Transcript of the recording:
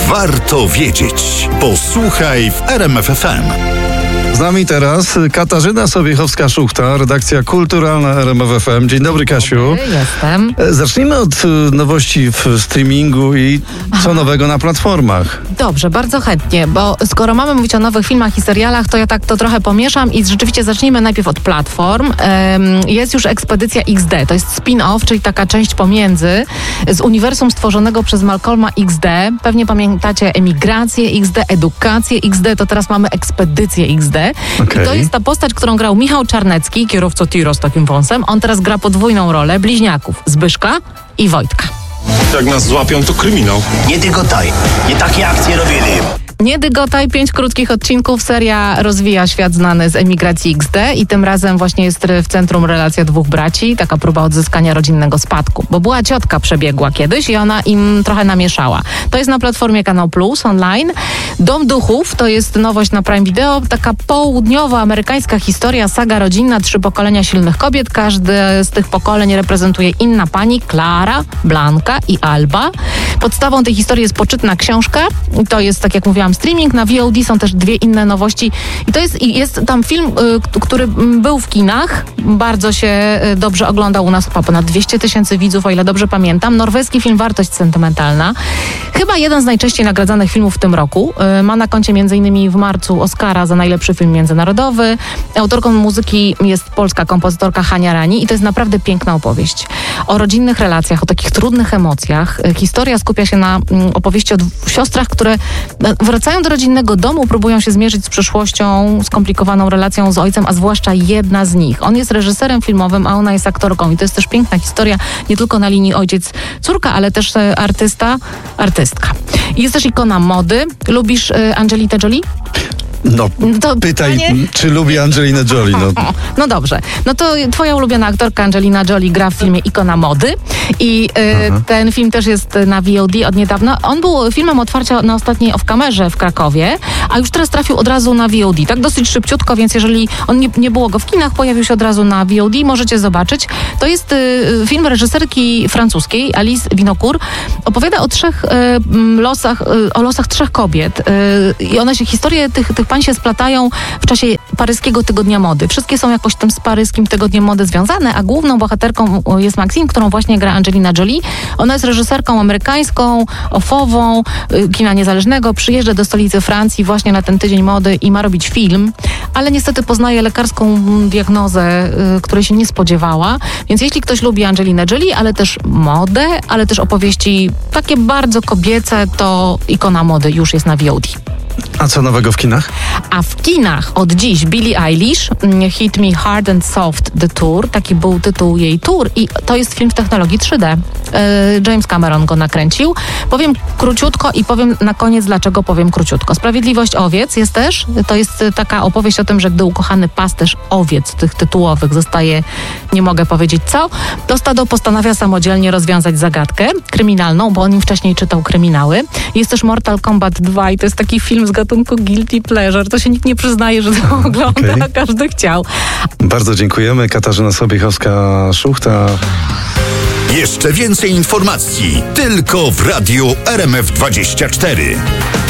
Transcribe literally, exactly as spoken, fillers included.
Warto wiedzieć. Posłuchaj w R M F F M. Z nami teraz Katarzyna Sobiechowska-Szuchta, redakcja kulturalna R M F F M. Dzień dobry, Kasiu. Dobry, jestem. Zacznijmy od nowości w streamingu i co nowego na platformach. Dobrze, bardzo chętnie, bo skoro mamy mówić o nowych filmach i serialach, to ja tak to trochę pomieszam i rzeczywiście zacznijmy najpierw od platform. Jest już Ekspedycja X D, to jest spin-off, czyli taka część pomiędzy z uniwersum stworzonego przez Malcolma X D. Pewnie pamiętacie Emigrację X D, Edukację X D, to teraz mamy Ekspedycję X D. Okay. I to jest ta postać, którą grał Michał Czarnecki, kierowca tiro z takim wąsem. On teraz gra podwójną rolę bliźniaków, Zbyszka i Wojtka. Jak nas złapią, to kryminał. Nie dygotaj, nie takie akcje robili. Nie dygotaj, pięć krótkich odcinków. Seria rozwija świat znany z Emigracji X D i tym razem właśnie jest w centrum relacja dwóch braci, taka próba odzyskania rodzinnego spadku. Bo była ciotka przebiegła kiedyś i ona im trochę namieszała. To jest na platformie Kanał Plus online. Dom Duchów to jest nowość na Prime Video, taka południowoamerykańska historia, saga rodzinna, trzy pokolenia silnych kobiet. Każde z tych pokoleń reprezentuje inna pani, Klara, Blanka i Alba. Podstawą tej historii jest poczytna książka. To jest, tak jak mówiłam, streaming. Na V O D są też dwie inne nowości. I to jest, jest tam film, y, który był w kinach. Bardzo się y, dobrze oglądał u nas, chyba ponad dwieście tysięcy widzów, o ile dobrze pamiętam. Norweski film Wartość sentymentalna. Chyba jeden z najczęściej nagradzanych filmów w tym roku. Y, ma na koncie między innymi w marcu Oscara za najlepszy film międzynarodowy. Autorką muzyki jest polska kompozytorka Hania Rani i to jest naprawdę piękna opowieść. O rodzinnych relacjach, o takich trudnych emocjach. Y, historia skupia się na y, opowieści o dwóch siostrach, które y, wracają do rodzinnego domu, próbują się zmierzyć z przyszłością, skomplikowaną relacją z ojcem, a zwłaszcza jedna z nich. On jest reżyserem filmowym, a ona jest aktorką i to jest też piękna historia, nie tylko na linii ojciec-córka, ale też artysta, artystka. Jest też ikona mody. Lubisz y, Angelitę Jolie? No, to pytaj, pytanie? czy lubi Angelinę Jolie. No. no dobrze. No to twoja ulubiona aktorka Angelina Jolie gra w filmie Ikona mody i y, ten film też jest na V O D od niedawna. On był filmem otwarcia na ostatniej Off-Camerze w Krakowie, a już teraz trafił od razu na V O D. Tak dosyć szybciutko, więc jeżeli on nie, nie było go w kinach, pojawił się od razu na V O D, możecie zobaczyć. To jest y, film reżyserki francuskiej, Alice Winocourt. Opowiada o trzech y, losach, y, o losach trzech kobiet. Y, I one się, historie tych, tych pań się splatają w czasie paryskiego tygodnia mody. Wszystkie są jakoś tym z paryskim tygodniem mody związane, a główną bohaterką jest Maxine, którą właśnie gra Angelina Jolie. Ona jest reżyserką amerykańską, ofową, kina niezależnego. Przyjeżdża do stolicy Francji właśnie na ten tydzień mody i ma robić film, ale niestety poznaje lekarską diagnozę, której się nie spodziewała. Więc jeśli ktoś lubi Angelinę Jolie, ale też modę, ale też opowieści takie bardzo kobiece, to ikona mody już jest na V O D. A co nowego w kinach? A w kinach od dziś Billie Eilish, Hit Me Hard and Soft The Tour, taki był tytuł jej tour i to jest film w technologii trzy D. James Cameron go nakręcił. Powiem króciutko i powiem na koniec, dlaczego powiem króciutko. Sprawiedliwość owiec jest też, to jest taka opowieść o tym, że gdy ukochany pasterz owiec tych tytułowych zostaje, nie mogę powiedzieć co, to stado postanawia samodzielnie rozwiązać zagadkę kryminalną, bo on im wcześniej czytał kryminały. Jest też Mortal Kombat dwa i to jest taki film z gatunku guilty pleasure. To się nikt nie przyznaje, że to ogląda, okay. A każdy chciał. Bardzo dziękujemy. Katarzyna Sobiechowska-Szuchta. Jeszcze więcej informacji tylko w Radiu R M F dwadzieścia cztery.